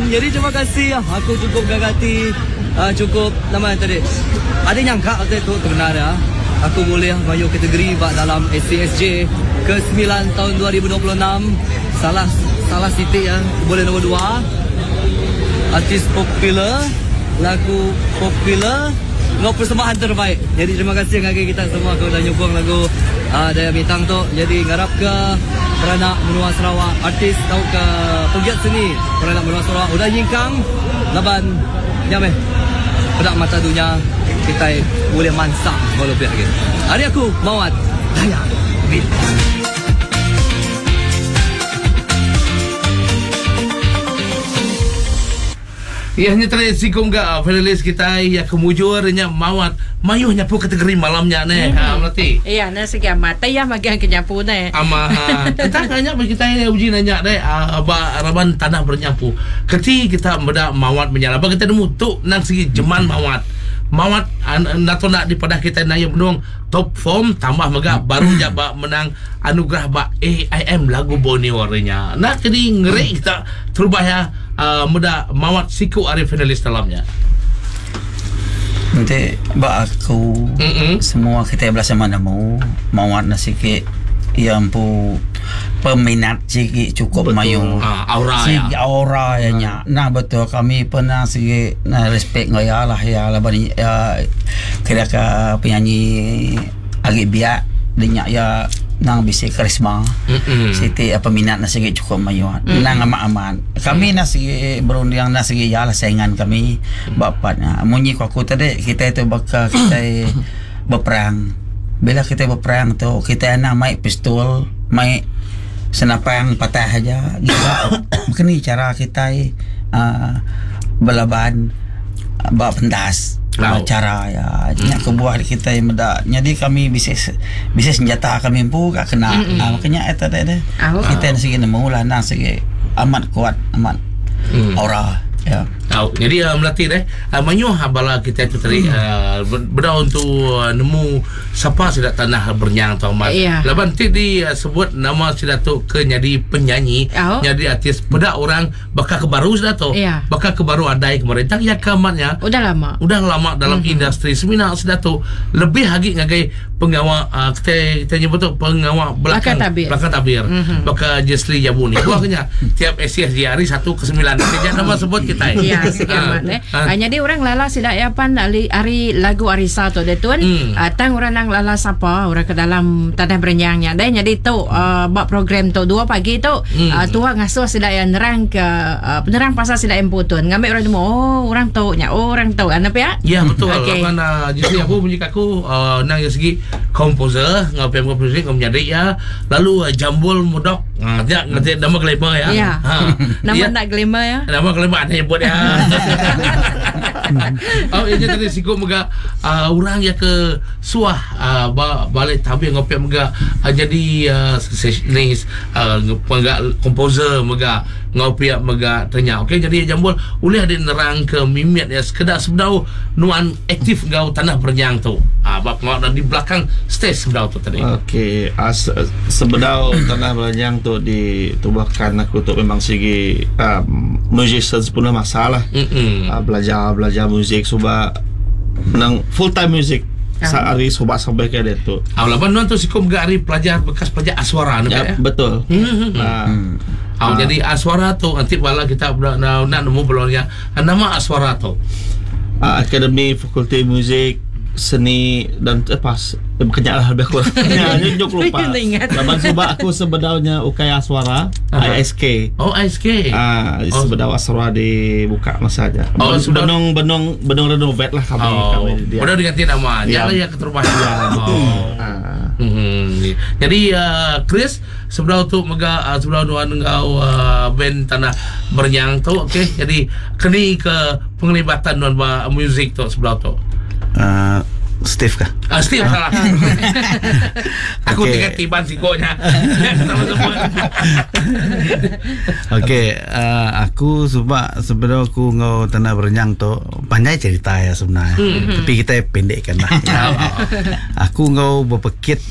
Jadi terima kasih. Aku cukup gagati, cukup nama tadi. Ada nyangka waktu itu sebenarnya aku boleh masuk kategori dalam SCSJ ke-9 tahun 2026. Salah titik ya. Boleh nombor 2. Artis popular, lagu popular, no persembahan terbaik. Jadi terima kasih kepada kita semua kau dah nyokong lagu Daya Bintang tu. Jadi ngarap ke Peranak Menua Sarawak, artis tau ke pegiat seni Peranak Menua Sarawak udah nyingkang laban nyameh pedak mata dunia kita boleh mansak walau biar gitu. Hari aku Mawat Daya Bintang. Ianya tradisi kumga finalis kita ya kemujurnya Mawat mayuh nyapu kategori malamnya ne berarti. Iya na sige mata ya magian kenyapu ne. Ama kita nanya bagi kita ini uji nanya deh aba raban tanah bernyapu. Keti kita beda Mawat menyala. Ba kita nemu tu nang segi jeman Mawat nato nak di pada kita naya benung top form tambah mega baru jaba menang anugerah ba AIM lagu Borneo-nya. Nak jadi ngeri kita terubah ya muda Mawat siku ari finalis dalamnya. Nanti ba aku semua kita bersama nemu Mawat na sikit yang pu peminat sikit cukup mayu aura sikit ya. Aura ya nya. Nah betul kami pernah sikit na respect ngaya lah ya labani kira ka penyanyi agak biak dinyak ya nang bisi karisma siti peminat na sikit cukup mayu nang aman kami na sikit berundang na sikit ya lah saingan kami bapaknya munyi aku tadi kita itu bakal kita berperang. Bila kita berperang tu kita nak main pistol, main senapang patah aja. Begini cara kita belaban bawa pentas. Cara ya nyak kebuah kita yang meda. Jadi kami bisa senjata kami pun gak kena. Makanya eta deh. Kita segi nemu lah nang segi amat kuat amat aura ya. Jadi melatih deh manyuh bala kita itu tadi benda untuk nemu siapa sudah tanah bernyang tau mat. Laban ti di sebut nama sudah tu ke jadi penyanyi, jadi artis beda orang bakal ke baru sudah tu. Bakal ke baru ada kemarin tak ya kamatnya. Udah lama dalam industri seminar sudah tu lebih lagi ngagai pengawal kita nyebut tu pengawal belakang tabir. Bakal Jesli Jabuni. Buahnya tiap SCSJ hari 1 ke 9 kerja nama sebut kita. Jadi orang lala sila yapan hari lagu Arisa tu detun tang orang nang lala sapa orang ke dalam tanah berenyangnya dan jadi tu buat program tu 2 pagi tu tua ngasuh sila yang nerang ke penerang pasal sila emputun ngambil orang demo orang tu apa ya? Ya betul. Mana jadi aku bunyi aku nang yang segi komposer ngapai komposer ngomnyadi ya lalu jambul mudok ngerti nama glamour ya. Nama nak glamour ya. Nama glamour ada yang buat ya. Ini tadi sikut mega orang yang ke suah balik tabir ngopi mega jadi sessionis mega komposer mega ngopi mega tanya. Okey jadi jambul boleh ada nerang ke mimit ya sekedar sebedau nuan aktif gau tanah bernyang tu. Bab ngau di belakang stage sebedau tu tadi. Okey sebedau tanah bernyang tu ditubuhkan aku tu memang segi musician sepenuh masalah. Belajar musik suba nang full time music sehari suba sampai ke itu. Laban nuan tu sikum gari pelajar bekas pelajar aswara ya. Betul. Jadi aswara tu nanti bala kita nak nemu belurnya nama aswara tu. Akademi Fakulti Musik Seni dan pas kenyalah lebih kurang. Nyok lupa. Laban suba aku sebedaunya Ukay Aswara ISK. ISK. Sebedau Aswara dibuka masanya. Benong renovate lah kami. Udah diganti nama. Jangan ya keterbatasan. Jadi Chris sebedau tu mega sebedau nuan engkau band tanah bernyang tu okey. Jadi kini ke penglibatan nuan musik tu sebedau tu. Steve kah? Steve salah. Aku tinggal tiban sikonya. Okey, aku sebelum aku ngau tanah bernyang tu panjang cerita ya sebenarnya. Tapi kita pendekkan lah. Aku ngau berpekit